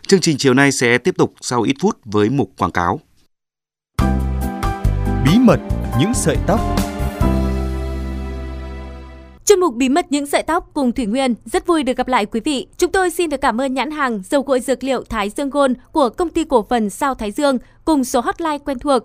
Chương trình chiều nay sẽ tiếp tục sau ít phút với mục quảng cáo. Bí mật những sợi tóc. Chuyên mục Bí mật những sợi tóc cùng Thủy Nguyên rất vui được gặp lại quý vị. Chúng tôi xin được cảm ơn nhãn hàng dầu gội dược liệu Thái Dương Gold của công ty cổ phần Sao Thái Dương cùng số hotline quen thuộc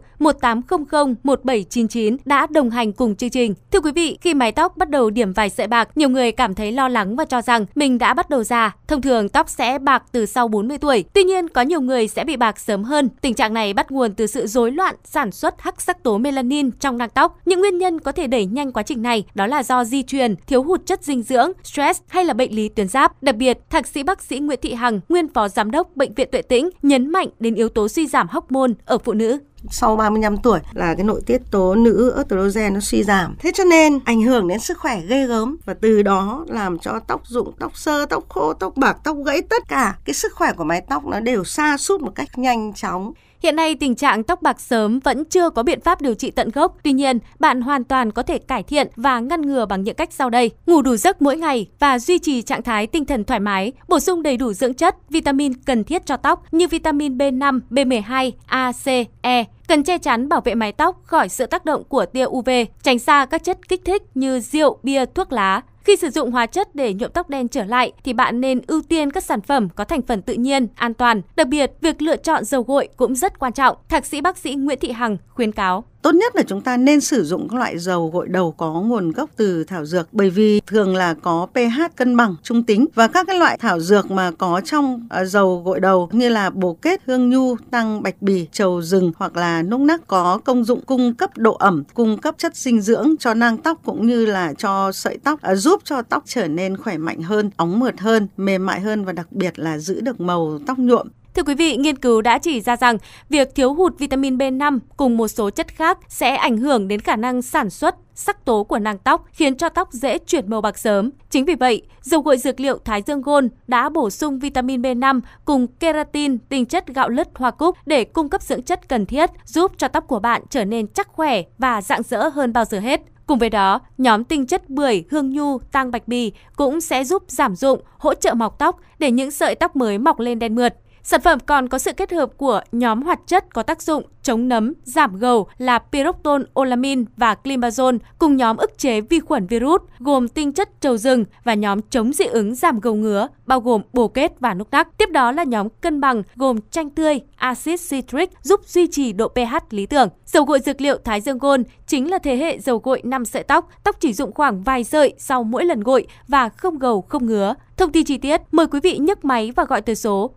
18001799 đã đồng hành cùng chương trình. Thưa quý vị, khi mái tóc bắt đầu điểm vài sợi bạc, nhiều người cảm thấy lo lắng và cho rằng mình đã bắt đầu già. Thông thường tóc sẽ bạc từ sau 40 tuổi. Tuy nhiên, có nhiều người sẽ bị bạc sớm hơn. Tình trạng này bắt nguồn từ sự rối loạn sản xuất hắc sắc tố melanin trong nang tóc. Những nguyên nhân có thể đẩy nhanh quá trình này đó là do di truyền, thiếu hụt chất dinh dưỡng, stress hay là bệnh lý tuyến giáp. Đặc biệt, thạc sĩ bác sĩ Nguyễn Thị Hằng, nguyên phó giám đốc Bệnh viện Tuệ Tĩnh nhấn mạnh đến yếu tố suy giảm hormone ở phụ nữ. Sau 35 tuổi là cái nội tiết tố nữ estrogen nó suy giảm. Thế cho nên ảnh hưởng đến sức khỏe ghê gớm và từ đó làm cho tóc rụng, tóc xơ, tóc khô, tóc bạc, tóc gãy, tất cả cái sức khỏe của mái tóc nó đều sa sút một cách nhanh chóng. Hiện nay tình trạng tóc bạc sớm vẫn chưa có biện pháp điều trị tận gốc. Tuy nhiên, bạn hoàn toàn có thể cải thiện và ngăn ngừa bằng những cách sau đây. Ngủ đủ giấc mỗi ngày và duy trì trạng thái tinh thần thoải mái, bổ sung đầy đủ dưỡng chất, vitamin cần thiết cho tóc như vitamin B5, B12, A, C, E. Cần che chắn bảo vệ mái tóc khỏi sự tác động của tia UV, tránh xa các chất kích thích như rượu, bia, thuốc lá. Khi sử dụng hóa chất để nhuộm tóc đen trở lại thì bạn nên ưu tiên các sản phẩm có thành phần tự nhiên, an toàn. Đặc biệt, việc lựa chọn dầu gội cũng rất quan trọng. Thạc sĩ bác sĩ Nguyễn Thị Hằng khuyến cáo. Tốt nhất là chúng ta nên sử dụng các loại dầu gội đầu có nguồn gốc từ thảo dược, bởi vì thường là có pH cân bằng, trung tính, và các cái loại thảo dược mà có trong dầu gội đầu như là bồ kết, hương nhu, tăng bạch bì, trầu rừng hoặc là núc nắc có công dụng cung cấp độ ẩm, cung cấp chất dinh dưỡng cho nang tóc cũng như là cho sợi tóc, giúp cho tóc trở nên khỏe mạnh hơn, óng mượt hơn, mềm mại hơn và đặc biệt là giữ được màu tóc nhuộm. Thưa quý vị, nghiên cứu đã chỉ ra rằng việc thiếu hụt vitamin B5 cùng một số chất khác sẽ ảnh hưởng đến khả năng sản xuất sắc tố của nang tóc, khiến cho tóc dễ chuyển màu bạc sớm. Chính vì vậy, dầu gội dược liệu Thái Dương Gold đã bổ sung vitamin B5 cùng keratin, tinh chất gạo lứt hoa cúc để cung cấp dưỡng chất cần thiết, giúp cho tóc của bạn trở nên chắc khỏe và rạng rỡ hơn bao giờ hết. Cùng với đó, nhóm tinh chất bưởi, hương nhu, tang bạch bì cũng sẽ giúp giảm rụng, hỗ trợ mọc tóc để những sợi tóc mới mọc lên đen mượt. Sản phẩm còn có sự kết hợp của nhóm hoạt chất có tác dụng chống nấm, giảm gầu là pyroxotin và climazole cùng nhóm ức chế vi khuẩn virus gồm tinh chất trầu rừng và nhóm chống dị ứng giảm gầu ngứa bao gồm bồ kết và núc nắc. Tiếp đó là nhóm cân bằng gồm chanh tươi, axit citric giúp duy trì độ pH lý tưởng. Dầu gội dược liệu Thái Dương Gold chính là thế hệ dầu gội 5 sợi tóc chỉ dụng khoảng vài sợi sau mỗi lần gội và không gầu không ngứa. Thông tin chi tiết mời quý vị nhấc máy và gọi tới số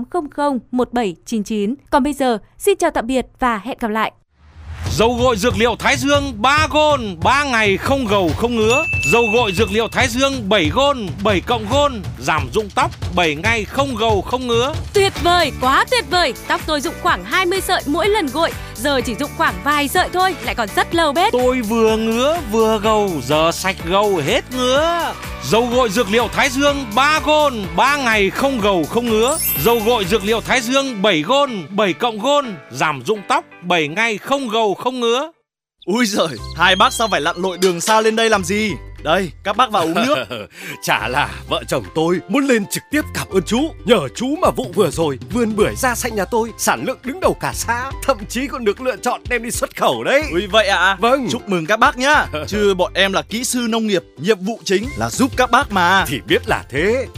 18001799. Còn bây giờ, xin chào tạm biệt và hẹn gặp lại. Dầu gội dược liệu Thái Dương 3 Gold, 3 ngày không gầu không ngứa. Dầu gội dược liệu Thái Dương 7 Gold, 7 cộng Gold, giảm rụng tóc 7 ngày không gầu không ngứa. Tuyệt vời, quá tuyệt vời. Tóc tôi dụng khoảng 20 sợi mỗi lần gội, giờ chỉ dụng khoảng vài sợi thôi, lại còn rất lâu bết. Tôi vừa ngứa vừa gầu, giờ sạch gầu hết ngứa. Dầu gội dược liệu Thái Dương 3 Gold, 3 ngày không gầu không ngứa. Dầu gội dược liệu Thái Dương 7 Gold, 7 cộng Gold, giảm rụng tóc 7 ngày không gầu không ngứa. Ui giời, hai bác sao phải lặn lội đường xa lên đây làm gì? Đây, các bác vào uống nước. Chả là vợ chồng tôi muốn lên trực tiếp cảm ơn chú. Nhờ chú mà vụ vừa rồi vườn bưởi da xanh nhà tôi sản lượng đứng đầu cả xã, thậm chí còn được lựa chọn đem đi xuất khẩu đấy. Ui vậy ạ? Vâng. Chúc mừng các bác nhá. Chứ bọn em là kỹ sư nông nghiệp, nhiệm vụ chính là giúp các bác mà. Thì biết là thế.